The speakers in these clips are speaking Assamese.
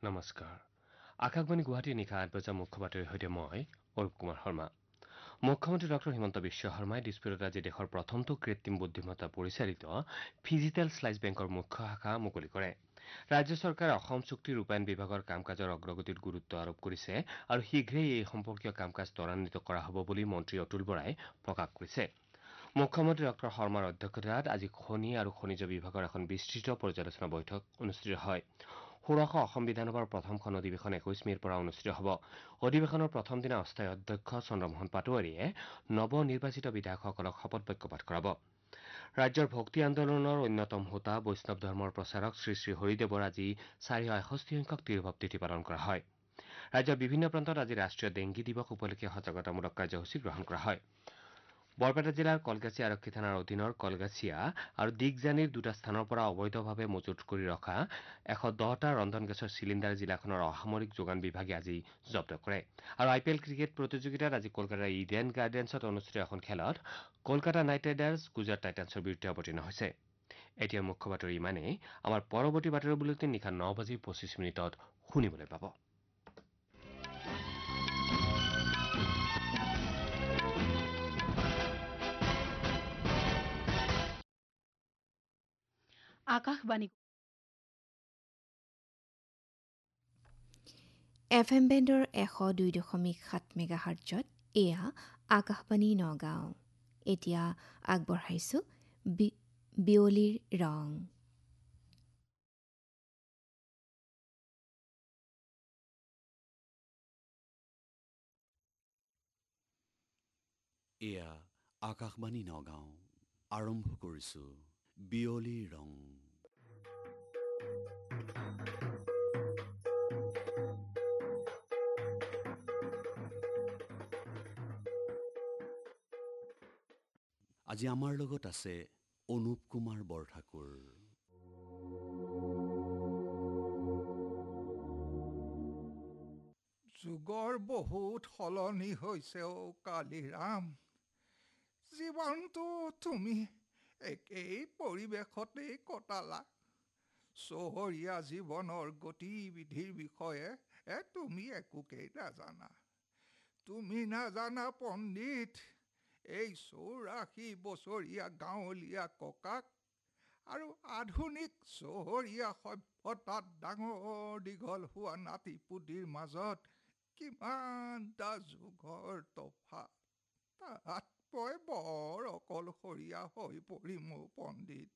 নমস্কাৰ। আকাশবাণী গুৱাহাটী নিশা ৮ বজা মুখ্য বাতৰিৰ সৈতে মই অৰূপ কুমাৰ শৰ্মা। মুখ্যমন্ত্ৰী ডঃ হিমন্ত বিশ্ব শৰ্মাই দিছপুৰত আজি দেশৰ প্ৰথমটো কৃত্ৰিম বুদ্ধিমত্তা পৰিচালিত ফিজিটেল শ্লাইচ বেংকৰ মুখ্য শাখা মুকলি কৰে। ৰাজ্য চৰকাৰে অসম চুক্তি ৰূপায়ণ বিভাগৰ কাম কাজৰ অগ্ৰগতিত গুৰুত্ব আৰোপ কৰিছে আৰু শীঘ্ৰেই এই সম্পৰ্কীয় কাম কাজ ত্বৰান্বিত কৰা হ'ব বুলি মন্ত্ৰী অতুল বৰাই প্ৰকাশ কৰিছে। মুখ্যমন্ত্ৰী ডঃ শৰ্মাৰ অধ্যক্ষতাত আজি খনি আৰু খনিজ বিভাগৰ এখন বিস্তৃত পৰ্যালোচনা বৈঠক অনুষ্ঠিত হয়। ষোড়শ অসম বিধানসভাৰ প্ৰথমখন অধিৱেশন ২১ মে'ৰ পৰা অনুষ্ঠিত হ'ব। অধিৱেশনৰ প্ৰথম দিনা অস্থায়ী অধ্যক্ষ চন্দ্ৰমোহন পাটোৱাৰীয়ে নৱনিৰ্বাচিত বিধায়কসকলক শপত বাক্য পাঠ কৰাব। ৰাজ্যৰ ভক্তি আন্দোলনৰ অন্যতম হোতা বৈষ্ণৱ ধৰ্মৰ প্ৰচাৰক শ্ৰী হৰিদেৱৰ আজি ৪৬১ সংখ্যক তিৰুভাৱ তিথি পালন কৰা হয়। ৰাজ্যৰ বিভিন্ন প্ৰান্তত আজি ৰাষ্ট্ৰীয় ডেংগী দিৱস উপলক্ষে সজাগতামূলক কাৰ্যসূচী গ্ৰহণ কৰা হয়। বৰপেটা জিলাৰ কলগাছিয়া আৰক্ষী থানাৰ অধীনৰ কলগাছিয়া আৰু দিগজানিৰ দুটা স্থানৰ পৰা অবৈধভাৱে মজুত কৰি ৰখা ১১০টা ৰন্ধন গেছৰ চিলিণ্ডাৰ জিলাখনৰ অসামৰিক যোগান বিভাগে আজি জব্দ কৰে। আৰু IPL ক্ৰিকেট প্ৰতিযোগিতাত আজি কলকাতাৰ ইডেন গাৰ্ডেন্ছত অনুষ্ঠিত এখন খেলত কলকাতা নাইট ৰাইডাৰ্ছ গুজৰাট টাইটান্ছৰ বিৰুদ্ধে অৱতীৰ্ণ হৈছে। এতিয়া মুখ্য বাতৰি ইমানেই। আমাৰ পৰৱৰ্তী বাতৰি বুলেটিন নিশা ৯:২৫ শুনিবলৈ পাব। আকাশবাণী FM বেণ্ডৰ ১০২.৭ মেগাহাৰ্টজত এয়া আকাশবাণী নগাঁও। এতিয়া আগবঢ়াইছো বিয়লিৰ ৰং। এয়া আকাশবাণী নগাঁও। আৰম্ভ কৰিছো বিয়লিৰ ৰং। আজি আমাৰ লগত আছে অনুপ কুমাৰ বৰঠাকুৰ। যুগৰ বহুত সলনি হৈছে কালিৰাম। জীৱনটো তুমি একেই পৰিৱেশতেই কটালা। চহৰীয়া জীৱনৰ গতিবিধিৰ বিষয়ে তুমি একোকেই নাজানা। তুমি নাজানা পণ্ডিত, এই ৮৪ বছৰীয়া গাঁৱলীয়া ককাক আৰু আধুনিক চহৰীয়া সভ্যতাত ডাঙৰ দীঘল হোৱা নাতিপুতিৰ মাজত কিমানটা যুগৰ তফাত। তাত মই বৰ অকলশৰীয়া হৈ পৰিম পণ্ডিত।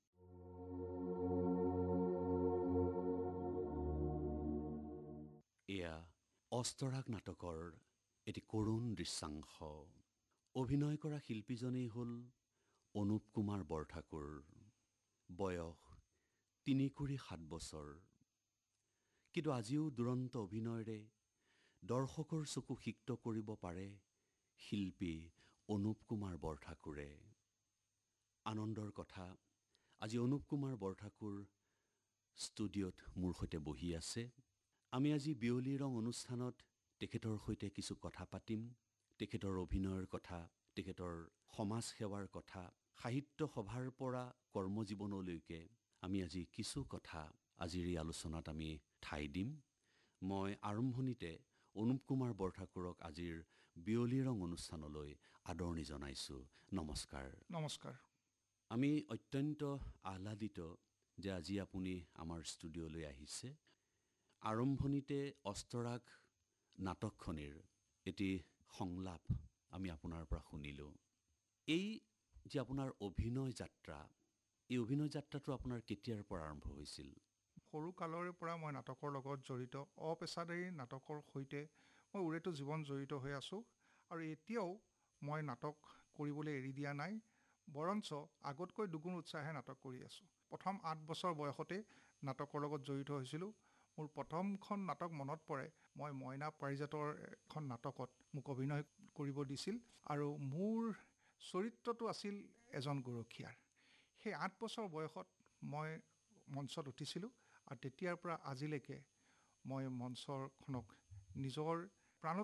এয়া অস্তৰাগ নাটকৰ এটি কৰুণ দৃশ্যাংশ। অভিনয় কৰা শিল্পীজনেই হ'ল অনুপ কুমাৰ বৰঠাকুৰ। বয়স ৩-৭ বছৰ। কিন্তু আজিও দুৰন্ত অভিনয়েৰে দৰ্শকৰ চকু সিক্ত কৰিব পাৰে শিল্পী অনুপ কুমাৰ বৰঠাকুৰে। আনন্দৰ কথা, আজি অনুপ কুমাৰ বৰঠাকুৰ ষ্টুডিঅ'ত মোৰ সৈতে বহি আছে। আমি আজি বিয়লি ৰং অনুষ্ঠানত তেখেতৰ সৈতে কিছু কথা পাতিম। তেখেতৰ অভিনয়ৰ কথা, তেখেতৰ সমাজ সেৱাৰ কথা, সাহিত্য সভাৰ পৰা কৰ্মজীৱনলৈকে আমি আজি কিছু কথা আজিৰ এই আলোচনাত আমি ঠাই দিম। মই আৰম্ভণিতে অনুপ কুমাৰ বৰঠাকুৰক আজিৰ বিয়লি ৰং অনুষ্ঠানলৈ আদৰণি জনাইছোঁ। নমস্কাৰ। নমস্কাৰ। আমি অত্যন্ত আহ্লাদিত যে আজি আপুনি আমাৰ ষ্টুডিঅ'লৈ আহিছে। আৰম্ভণিতে অস্তৰাগ নাটকখনিৰ এটি সংলাপ আমি আপোনাৰ পৰা শুনিলোঁ। এই যে আপোনাৰ অভিনয় যাত্ৰা, এই অভিনয় যাত্ৰাটো আপোনাৰ কেতিয়াৰ পৰা আৰম্ভ হৈছিল? সৰু কালৰে পৰা মই নাটকৰ লগত জড়িত। অপেচাদাৰী নাটকৰ সৈতে মই উৰেটো জীৱন জড়িত হৈ আছোঁ আৰু এতিয়াও মই নাটক কৰিবলৈ এৰি দিয়া নাই। বৰঞ্চ আগতকৈ দুগুণ উৎসাহে নাটক কৰি আছোঁ। প্ৰথম ৮ বছৰ বয়সতে নাটকৰ লগত জড়িত হৈছিলোঁ। মোৰ প্ৰথমখন নাটক মনত পৰে, মই মইনা পাৰিজাতৰ এখন নাটকত মোক অভিনয় কৰিব দিছিল আৰু মোৰ চৰিত্ৰটো আছিল এজন গৰখীয়াৰ। সেই ৮ বছৰ বয়সত মই মঞ্চত উঠিছিলোঁ আৰু তেতিয়াৰ পৰা আজিলৈকে মই মঞ্চখনক নিজৰ